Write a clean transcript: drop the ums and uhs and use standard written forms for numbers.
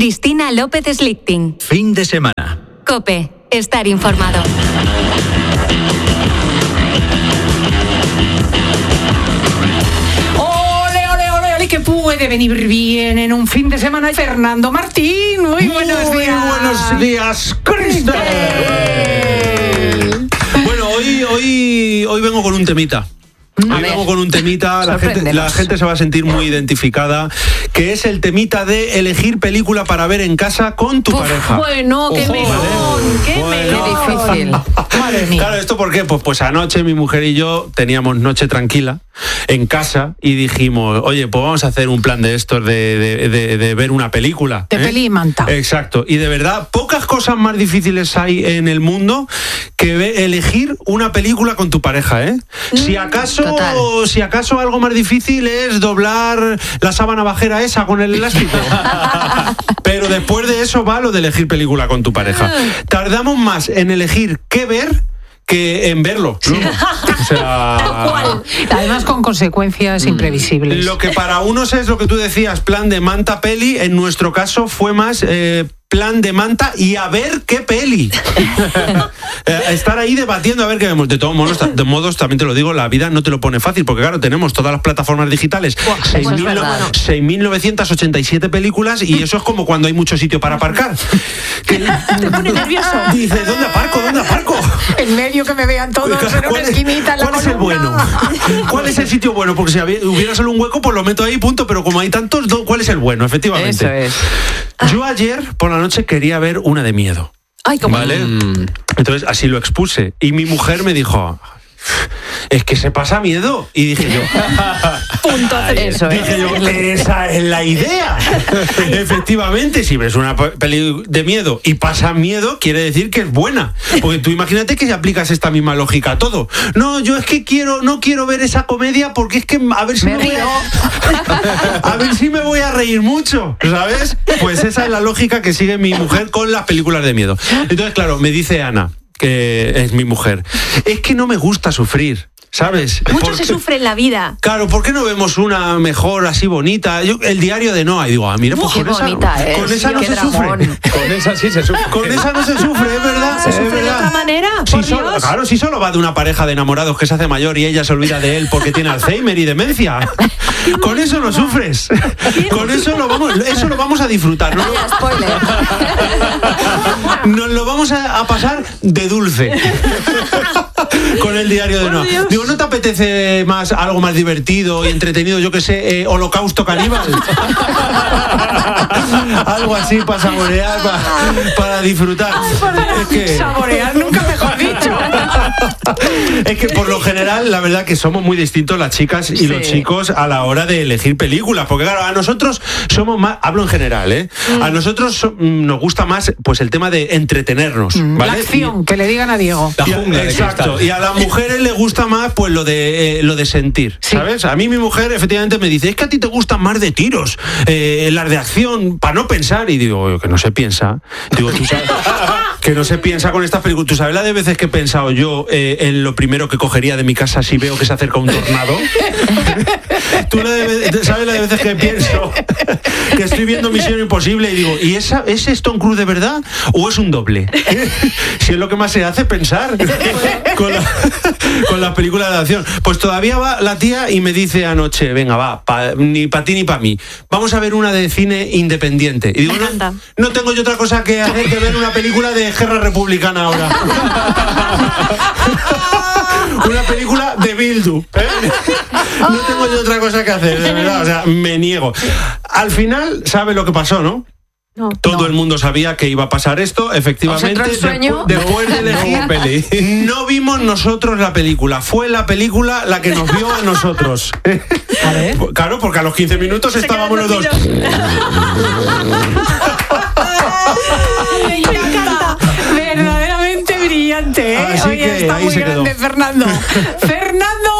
Cristina López Slichting. Fin de semana. COPE. Estar informado. Que puede venir bien en un fin de semana. Fernando Martín, muy buenos días. Muy buenos días, Cristel. Bueno, hoy vengo con un temita. Vengo con un temita, la gente se va a sentir muy identificada, que es el temita de elegir película para ver en casa con tu pareja. Bueno, qué melón, qué difícil. Madre mía. Claro, ¿esto por qué? Pues anoche mi mujer y yo teníamos noche tranquila en casa y dijimos, oye, pues vamos a hacer un plan de estos de ver una película. De peli y manta. Exacto. Y de verdad, pocas cosas más difíciles hay en el mundo que elegir una película con tu pareja, ¿eh? Si acaso algo más difícil es doblar la sábana bajera esa con el elástico. Pero después de eso va lo de elegir película con tu pareja. Tardamos más en elegir qué ver que en verlo. O sea, además con consecuencias imprevisibles. Lo que para unos es lo que tú decías, plan de manta peli, en nuestro caso fue más plan de manta y a ver qué peli. Estar ahí debatiendo a ver qué vemos. De todos modos, también te lo digo, la vida no te lo pone fácil, porque claro, tenemos todas las plataformas digitales, 6.987 películas, y eso es como cuando hay mucho sitio para aparcar. Te pone nervioso. Dices, ¿dónde aparco? En medio que me vean todos en una esquinita. ¿Cuál es el bueno? ¿Cuál es el sitio bueno? Porque si hubiera solo un hueco, pues lo meto ahí, punto, pero como hay tantos, ¿cuál es el bueno? Efectivamente. Eso es. Yo ayer por la noche quería ver una de miedo. Ay, ¿cómo? ¿Vale? Entonces así lo expuse. Y mi mujer me dijo, es que se pasa miedo. Y dije yo, esa es la idea. Efectivamente, si ves una peli de miedo y pasa miedo, quiere decir que es buena. Porque tú imagínate que si aplicas esta misma lógica a todo. No, yo es que no quiero ver esa comedia porque es que a ver si me voy a reír mucho, ¿sabes? Pues esa es la lógica que sigue mi mujer con las películas de miedo. Entonces, claro, me dice Ana, que es mi mujer, es que no me gusta sufrir, ¿sabes? Mucho se sufre en la vida. Claro, ¿por qué no vemos una mejor, así bonita? El diario de Noah, y digo, mira, pues con esa no se sufre. Con esa sí se sufre. Con esa no se sufre, es verdad. ¿Se sufre de otra manera? Claro, si solo va de una pareja de enamorados que se hace mayor y ella se olvida de él porque tiene Alzheimer y demencia. Con eso no sufres. Con eso lo vamos a disfrutar. ¿No? Nos lo vamos a pasar de dulce. Con el diario de Noah. Digo, ¿no te apetece más algo más divertido y entretenido? Yo que sé, Holocausto Caníbal. Algo así para saborear, para disfrutar. Saborear, nunca mejor dicho. Es que por lo general, la verdad que somos muy distintos las chicas y los chicos a la hora de elegir películas. Porque claro, a nosotros somos más, hablo en general, ¿eh? A nosotros nos gusta más pues el tema de entretenernos, ¿vale? La acción, que le digan a Diego. Exacto. Y a las mujeres les gusta más pues lo de sentir, ¿sabes? A mí mi mujer efectivamente me dice, es que a ti te gustan más de tiros, las de acción, para no pensar. Y digo, que no se piensa. Digo, tú sabes que no se piensa con estas películas. ¿Tú sabes la de veces que he pensado yo en lo primero que cogería de mi casa si veo que se acerca un tornado? ¿Tú sabes la de veces que pienso que estoy viendo Misión Imposible y digo, ¿y ¿es Tom Cruise de verdad o es un doble? Si es lo que más se hace pensar con las películas de acción. Pues todavía va la tía y me dice anoche, venga, va, ni para ti ni para mí, vamos a ver una de cine independiente. Y digo, no tengo yo otra cosa que hacer que ver una película de guerra republicana ahora. Una película de Bildu, ¿eh? No tengo yo otra cosa que hacer, de verdad, o sea, me niego. Al final, ¿sabe lo que pasó, no? Todo el mundo sabía que iba a pasar esto, efectivamente. Después de elegir, no vimos nosotros la película, fue la película la que nos vio a nosotros. Claro, porque a los 15 minutos estábamos los dos. Me encanta. Verdaderamente brillante, ¿eh? Así Oye, que está ahí muy se quedó. grande, Fernando. Fernando